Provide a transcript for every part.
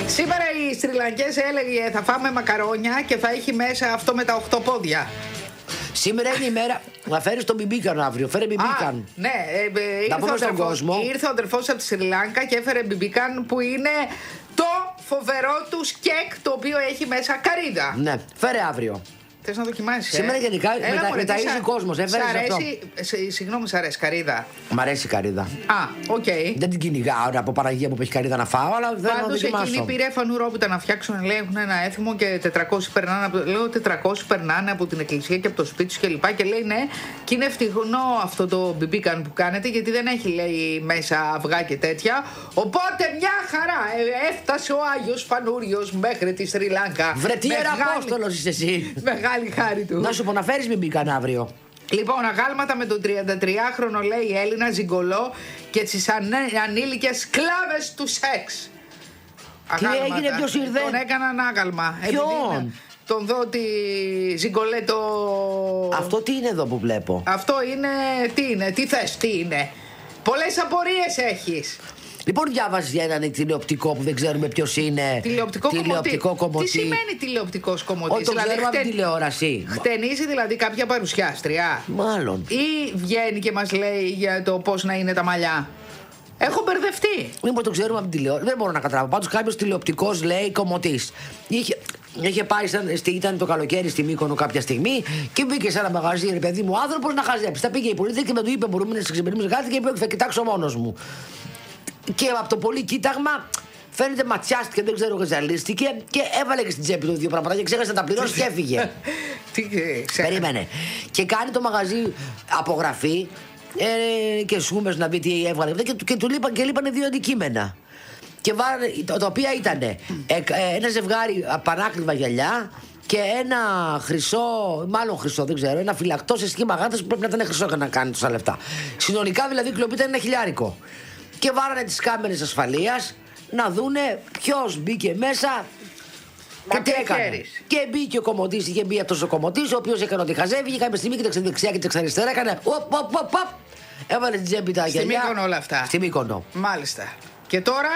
Σήμερα οι Σριλανκές έλεγε θα φάμε μακαρόνια και θα έχει μέσα αυτό με τα 8 πόδια. Σήμερα είναι η μέρα να φέρεις τον μπιμπίκαν αύριο. Φέρε μπιμπίκαν. Ναι, ήρθε ο αδερφός από τη Σρι Λάγκα και έφερε μπιμπίκαν που είναι το φοβερό του σκεκ το οποίο έχει μέσα καρύδα. Ναι, φέρε αύριο. Θες να δοκιμάσεις? Σήμερα γενικά μεταΐζει ο κόσμος. Συγγνώμη, σ' αρέσει καρύδα? Μ' αρέσει η καρύδα. Οκ. Δεν την κυνηγάω από Παναγία μου που έχει καρύδα να φάω, αλλά δεν να δοκιμάσω. Εκείνη πήρε φανουρόπιτα να φτιάξουν, λέει, έχουν ένα έθιμο και 400 περνάνε. Λέω 400 περνάνε από την εκκλησία και από το σπίτι σου κλπ. Και λέει ναι, και είναι ευτυχνό αυτό το μπιμπίκαν που κάνετε, γιατί δεν έχει, λέει, μέσα αυγά και τέτοια. Οπότε μια χαρά. Έφτασε ο Άγιος Φανούριος μέχρι τη Σρι Λάγκα. Βρε, τι ιεραπόστολος είσαι εσύ. Μεγάλη χάρη του. Να σου πω να φέρεις μπιμπίκαν αύριο. Λοιπόν, αγάλματα με τον 33χρονο, λέει, η Έλληνα ζιγκολό και τις ανήλικες σκλάβες του σεξ. Τι έγινε, ποιος ήρθε? Τον έκαναν άγαλμα. Ποιον? Τον δω ότι ζιγκολέτο. Αυτό τι είναι εδώ που βλέπω? Αυτό είναι, τι είναι, τι θες, τι είναι? Πολλές απορίες έχεις. Λοιπόν, διάβαζε για έναν τηλεοπτικό που δεν ξέρουμε ποιος είναι. Τηλεοπτικό κομμωτή. Τι σημαίνει τηλεοπτικός κομμωτής? Το ξέρουμε από την τηλεόραση. Χτενίζει δηλαδή κάποια παρουσιάστρια? Μάλλον. Ή βγαίνει και μας λέει για το πώς να είναι τα μαλλιά? Έχω μπερδευτεί. Μήπως το ξέρουμε από την τηλεόραση? Δεν μπορώ να καταλάβω. Πάντως κάποιος τηλεοπτικός λέει κομμωτής. Είχε πάει, ήταν το καλοκαίρι στη Μύκονο κάποια στιγμή και μπήκε σε ένα μαγαζί, ρε παιδί μου, άνθρωπος να χαζέψει. Τα πήγε η πολίτια και με του είπε: μπορούμε να σε ξεπερνήσουμε κάτι, και είπε: θα κοιτάξω μόνος μου. Και από το πολύ κοίταγμα φαίνεται ματιάστηκε, δεν ξέρω, ζαλίστηκε και έβαλε και στην τσέπη του δύο πράγματα και ξέχασε να τα πληρώσει και έφυγε. Περίμενε. Και κάνει το μαγαζί απογραφή και σούμες να δει τι έβγαλε και του λείπανε δύο αντικείμενα. Και τα οποία ήταν ένα ζευγάρι πανάκριβα γυαλιά και ένα χρυσό, μάλλον χρυσό, δεν ξέρω, ένα φυλακτό σε σχήμα γάτας που πρέπει να ήταν χρυσό για να κάνει τόσα λεφτά. Συνολικά δηλαδή κλοπή ήταν 1.000. Και βάρανε τις κάμερες ασφαλείας να δούνε ποιος μπήκε μέσα και τι έκανε. Και μπήκε ο κομμωτής, είχε μπει αυτός ο κομμωτής, ο οποίος έκανε ότι χαζεύει, και κάποια στιγμή κοίταξε δεξιά και αριστερά, έκανε οπ. Έβαλε την τσέπη τα γυαλιά. Στη Μύκονο όλα αυτά. Στη Μύκονο. Μάλιστα. Και τώρα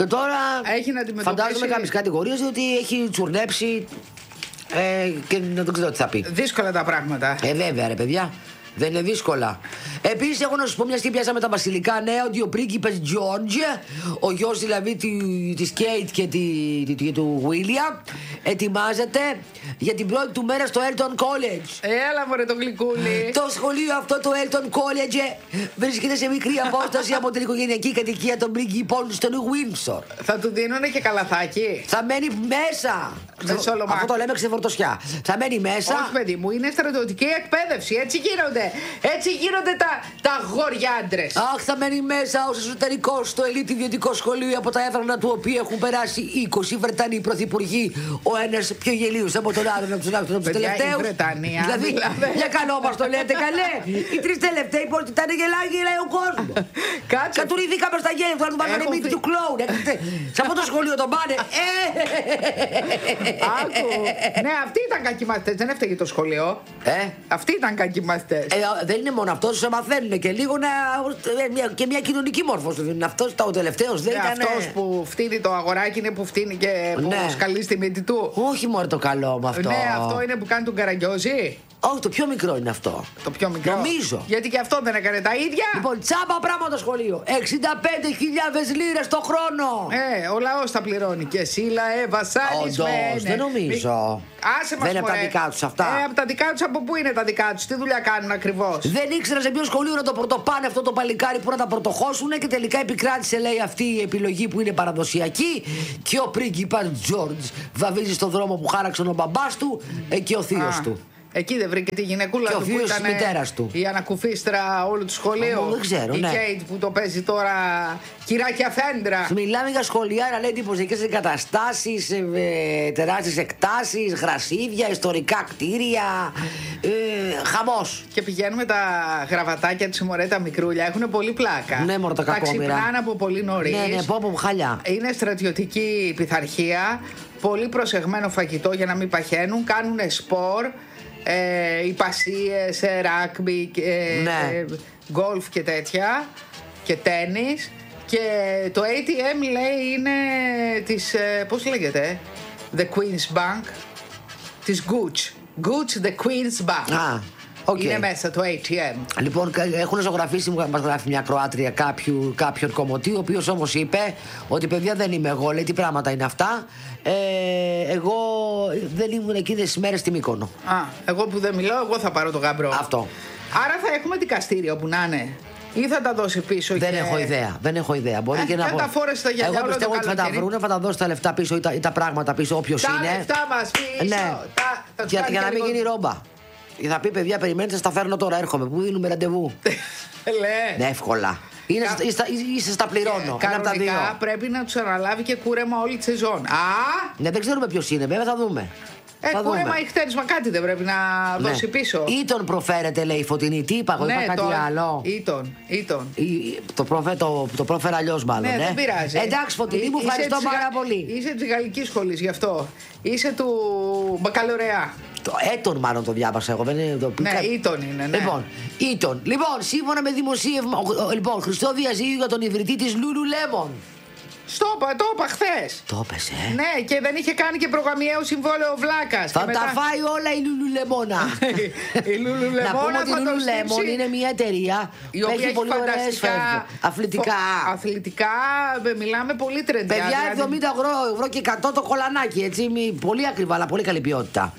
έχει να αντιμετωπίσει. Φαντάζομαι κάποιες κατηγορίες, διότι έχει τσουρνέψει και δεν ξέρω τι θα πει. Δύσκολα τα πράγματα. Βέβαια, ρε παιδιά. Δεν είναι δύσκολα. Επίσης, έχω να σου πω, μια και πιάσαμε τα βασιλικά νέα, ότι ο πρίγκιπας Τζόρτζ, ο γιος δηλαδή της Κέιτ και του Βίλιαμ, ετοιμάζεται για την πρώτη του μέρα στο Elton College. Έλα μωρέ το γλυκούλι. Το σχολείο αυτό, το Elton College, βρίσκεται σε μικρή απόσταση από την οικογενειακή κατοικία των πρίγκιπων στο Windsor. Θα του δίνουνε και καλαθάκι? Θα μένει μέσα. Αυτό το λέμε ξεφορτωσιά. Θα μένει μέσα. Όχι, παιδί μου, είναι στρατιωτική εκπαίδευση. Έτσι γίνονται τα αγόρια άντρες. Αχ, θα μένει μέσα ως εσωτερικός στο ελίτ ιδιωτικό σχολείο, από τα έδρανα του οποίου έχουν περάσει 20 Βρετανοί πρωθυπουργοί. Ο ένας πιο γελίος από τον άλλον, από τους τελευταίους. Δηλαδή, για καλό μας το λέτε, καλέ. Οι τρεις τελευταίοι που ήταν γελάει ο κόσμος. Κατουρηθήκαμε στα γέλια του, να του βάλουμε μύτη του κλόουν. Σε αυτό το σχολείο τον πάνε. Ναι, αυτοί ήταν κακοί μαθητές, δεν έφταιγε το σχολείο. Αυτοί ήταν κακοί μαθητές. Δεν είναι μόνο αυτός, σε μαθαίνουν και λίγο και μια κοινωνική μόρφωση. Αυτός ο τελευταίος δεν ήταν. Αυτός που φτύνει το αγοράκι είναι που φτύνει και που σκαλεί στη μύτη του. Όχι μόνο το καλό με αυτό. Ναι, αυτό είναι που κάνει τον καραγκιόζη. Όχι, το πιο μικρό είναι αυτό. Το πιο μικρό. Νομίζω. Γιατί και αυτό δεν έκανε τα ίδια. Λοιπόν, τσάμπα πράγμα το σχολείο. 65.000 λίρες το χρόνο. Ο λαός τα πληρώνει. Και εσύ λαέ, βασάλισμένε. Όντως, δεν νομίζω. Άσε μας, δεν είναι από τα δικά τους αυτά. Από τα δικά τους, από πού είναι τα δικά τους, τι δουλειά κάνουν ακριβώς. Δεν ήξερα σε ποιο σχολείο να το πρωτοπάνε αυτό το παλικάρι που να τα πρωτοχώσουν, και τελικά επικράτησε, λέει, αυτή η επιλογή που είναι παραδοσιακή. Και ο πρίγκιπας Τζόρτζ βαβίζει στον δρόμο που χάραξαν ο μπαμπάς του και ο θείος του. Εκεί δεν βρήκε τη γυναικούλα του που ήταν μητέρας του. Η ανακουφίστρα όλου του σχολείου. Δεν ξέρω, η Κέιτ που το παίζει τώρα κυράκια φέντρα. Μιλάμε για σχολιάρα, λέει, εντυπωσιακές εγκαταστάσεις, τεράστιες εκτάσεις, γρασίδια, ιστορικά κτίρια. Χαμός. Και πηγαίνουμε τα γραβατάκια του, μωρέ, τα μικρούλια. Έχουν πολύ πλάκα. Ναι, μωρέ, τα κακόμοιρα. Ξυπνάνε από πολύ νωρίς. Ναι, πω, χαλιά. Είναι στρατιωτική πειθαρχία. Πολύ προσεγμένο φαγητό για να μην παχαίνουν. Κάνουν σπορ. Υπασίες, ράκμπι, γκολφ και τέτοια και τένις. Και το ATM λέει είναι της, πώς λέγεται, The Queen's Bank, της Gucci, The Queen's Bank. Okay. Είναι μέσα το ATM. Λοιπόν, έχουν ζωγραφίσει, μας γράφει μια Κροάτρια κάποιον κομμωτή, ο οποίος όμως είπε ότι παιδιά δεν είμαι εγώ, λέει τι πράγματα είναι αυτά. Εγώ δεν ήμουν εκείνες τις μέρες στη Μύκονο. Εγώ που δεν μιλάω, εγώ θα πάρω το γαμπρό. Αυτό. Άρα θα έχουμε δικαστήριο που να είναι. Ή θα τα δώσει πίσω. Δεν έχω ιδέα. Μπορεί και να τα φόρεσε τα γυαλιά. Εγώ πιστεύω ότι θα τα βρουν, θα τα δώσει τα λεφτά πίσω ή τα πράγματα πίσω, όποιος είναι. Τα λεφτά μας πίσω. Ναι. Για να μην γίνει ρόμπα. Θα πει παιδιά, περιμένετε, στα φέρνω τώρα, έρχομαι. Πού δίνουμε ραντεβού. Ναι, εύκολα. Είσαι στα πληρώνω. Κανονικά πρέπει να τους αναλάβει και κούρεμα όλη τη σεζόν. Ναι, δεν ξέρουμε ποιος είναι, βέβαια θα δούμε. Κούρεμα ή χτένισμα, κάτι δεν πρέπει να δώσει πίσω. Ήτον προφέρεται, λέει η Φωτεινή. Τι είπα, εγώ είπα κάτι άλλο. Ήτον. Το πρόφερα αλλιώς μάλλον. Ναι, δεν πειράζει. Εντάξει, Φωτεινή, μου ευχαριστώ πάρα πολύ. Είσαι της γαλλικής σχολής γι' αυτό. Είσαι του μπακαλωρεά. Το έτον μάλλον το διάβασα εγώ. Ναι, ήτον είναι. Ναι. Λοιπόν, σύμφωνα με δημοσίευμα. Λοιπόν, Χριστό διαζύγιο για τον ιδρυτή της Lululemon. Το είπα χθες. Το είπες, Ναι, και δεν είχε κάνει και προγραμμιαίο συμβόλαιο βλάκας. Θα τα φάει όλα η Lululemon. Η Lululemon. Να πούμε ότι η Lululemon είναι μια εταιρεία που έχει πολύ ωραίες αθλητικά. Μιλάμε πολύ τρεντιά. Παιδιά, 70 € και 100 το κολανάκι, έτσι. Πολύ ακριβά, αλλά πολύ καλή ποιότητα.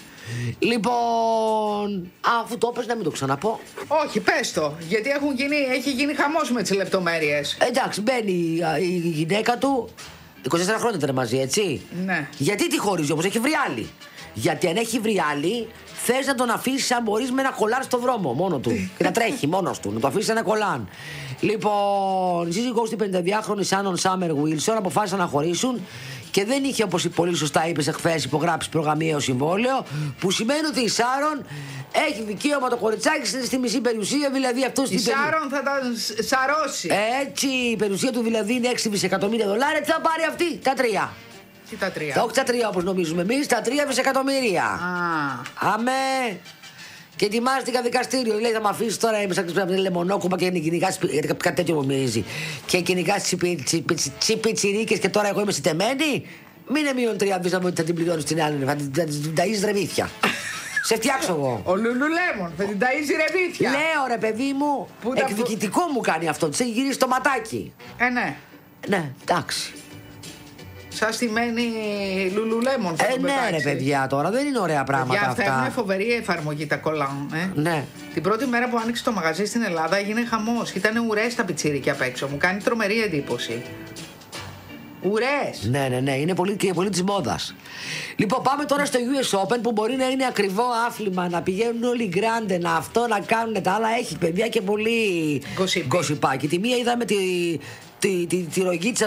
Λοιπόν, αφού το έπαιζε να μην το ξαναπώ. Όχι, πες το, γιατί έχει γίνει χαμός με τις λεπτομέρειες. Εντάξει, μπαίνει η γυναίκα του, 24 χρόνια ήταν μαζί, έτσι. Ναι. Γιατί τη χωρίζει όμως, έχει βρει άλλη. Γιατί αν έχει βρει άλλη, θες να τον αφήσεις αν μπορείς με ένα κολάν στο δρόμο μόνο του. Και να τρέχει μόνος του, να το αφήσεις ένα κολάν. Λοιπόν, η σύζυγός του 52χρονη Σάνον Σάμερ Βίλσον αποφάσισαν να χωρίσουν και δεν είχε, όπως πολύ σωστά είπες εχθές, υπογράψει προγραμμιαίο συμβόλαιο, που σημαίνει ότι η Σάρον έχει δικαίωμα το κοριτσάκι στη μισή περιουσία, δηλαδή αυτό στην περιουσία. Η Σάρον θα τα σαρώσει. Έτσι, η περιουσία του δηλαδή είναι 6 δισεκατομμύρια δολάρια, τι θα πάρει αυτή, τα 3. Τι τα 3? Όχι τα 3 όπως νομίζουμε εμείς, τα 3 δισεκατομμύρια. Αμέ. Και ετοιμάστηκα δικαστήριο. Λέει θα με αφήσει τώρα μέσα από την λεμονόκουπα και κυνηγάς. Κάτι τέτοιο μου μυρίζει. Και κυνηγάς τσιπιτσιρίκες και τώρα εγώ είμαι συντεμένη. Μην είναι μείον 3 δισεκατομμύρια ότι θα την πληρώνεις την άλλη. Θα την ταΐζεις ρεμίθια. Σε φτιάξω εγώ. Ο Lululemon θα την ταΐζει ρεμίθια. Λέω ρε παιδί μου, εκδικητικό μου κάνει αυτό. Της έχει γυρίσει το ματάκι. Ναι. Ναι, εντάξει. Σαν στημένη Lululemon θα ναι ρε παιδιά τώρα, δεν είναι ωραία πράγματα αυτά. Αυτά έχουν φοβερή εφαρμογή τα κολάν. Ναι. Την πρώτη μέρα που άνοιξε το μαγαζί στην Ελλάδα έγινε χαμός. Ήτανε ουρές τα πιτσίρικια απ' έξω. Μου κάνει τρομερή εντύπωση. Ουρές. Ναι, είναι πολύ της μόδας. Λοιπόν, πάμε τώρα στο US Open που μπορεί να είναι ακριβό άθλημα, να πηγαίνουν όλοι γκράντε, να αυτό, να κάνουν τα άλλα. Έχει παιδιά και πολύ γκοσιπάκι. Τη μία είδαμε τη ρογίτσα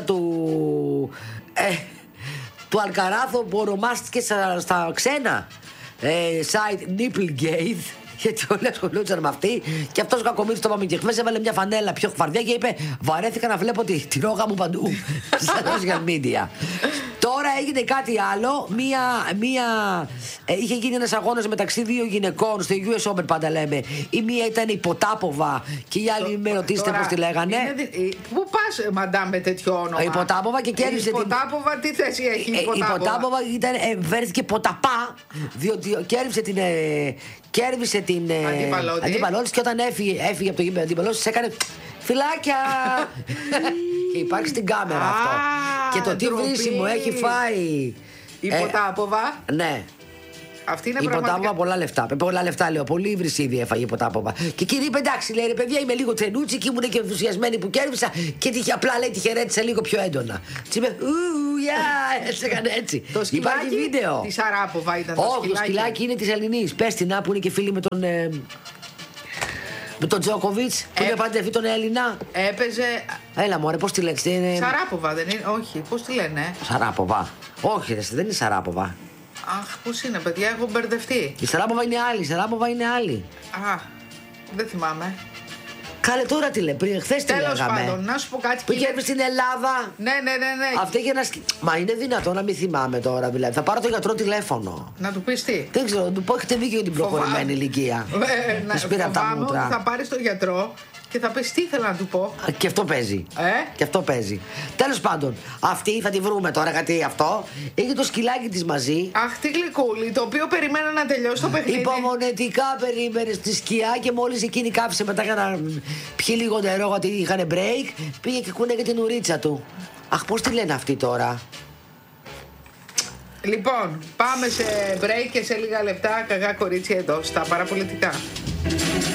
του Αλκαράθο που ονομάστηκε στα ξένα site Nipplegate, γιατί όλοι ασχολούνταν με αυτή. Και αυτός ο κακομοίρης το είπαμε και χθες, έβαλε μια φανέλα πιο φαρδιά και είπε βαρέθηκα να βλέπω τη ρόγα μου παντού στα social media. Τώρα έγινε κάτι άλλο. Είχε γίνει ένας αγώνας μεταξύ δύο γυναικών στο US Open, πάντα λέμε. Η μία ήταν η Ποτάποβα και η άλλη, με ρωτήσετε πώς τη λέγανε. Πού πας, μαντάμ, με τέτοιο όνομα? Η Ποτάποβα και κέρδισε. Η Ποτάποβα, τι θέση έχει η Ποτάποβα? Η Ποτάποβα βρέθηκε Ποταπά, διότι κέρδισε την αντίπαλό και όταν έφυγε από το γήπεδο αντίπαλό της έκανε φυλάκια. Και υπάρχει στην κάμερα αυτό. Και το τι βρίσιμο έχει φάει η Ποτάποβα. Ναι. Αυτή είναι η Ποτάποβα πολλά λεφτά. Πολλά λεφτά λέω. Πολύ βρυσίδι έφαγε η Ποτάποβα. Και κύριε είπε εντάξει, λέει ρε παιδιά, είμαι λίγο τρενούτσι και ήμουν και ενθουσιασμένη που κέρδισα. Και απλά λέει τη χαιρέτησα λίγο πιο έντονα. Τι είπε, έτσι έκανε έτσι. Υπάρχει βίντεο. Τη Σαράποβα ήταν το σκυλάκι. Όχι, το σκυλάκι είναι τη Ελληνής. Πες την που είναι και φίλη με τον. Με τον Τζόκοβιτς που είναι παντρευτεί τον Έλληνα. Έπαιζε. Έλα μωρέ, πώς τη λένε? Σαράποβα δεν είναι? Όχι, πώς τη λένε? Σαράποβα. Όχι, δεν είναι Σαράποβα. Αχ, πώς είναι, παιδιά, έχω μπερδευτεί. Η Σαράποβα είναι άλλη. Α, δεν θυμάμαι. Κάλε τώρα τι λέει, πριν χθες τη λέγαμε. Τέλος πάντων, να σου πω κάτι. Που είχε έρθει στην Ελλάδα. Ναι. Αυτή είχε Μα είναι δυνατό να μην θυμάμαι τώρα, δηλαδή. Θα πάρω τον γιατρό τηλέφωνο. Να του πεις τι? Δεν ξέρω, του πω έχετε δίκιο για την προχωρημένη ηλικία. Να σου πήρα τα μούτρα. Θα πάρεις τον γιατρό Και θα πεις τι ήθελα να του πω. Και αυτό παίζει. Και αυτό παίζει. Τέλος πάντων, αυτή θα τη βρούμε τώρα, γιατί αυτό έχει το σκυλάκι της μαζί. Αχ, τι γλυκούλη, το οποίο περιμένω να τελειώσει το παιχνίδι. Υπομονετικά περίμενε στη σκιά και μόλις εκείνη κάψε μετά για να πιει λίγο νερό, γιατί είχαν break, πήγε και κούνεγε την ουρίτσα του. Αχ, πώς τη λένε αυτή τώρα. Λοιπόν, πάμε σε break και σε λίγα λεπτά καγά κορίτσια εδώ στα παραπολιτικά.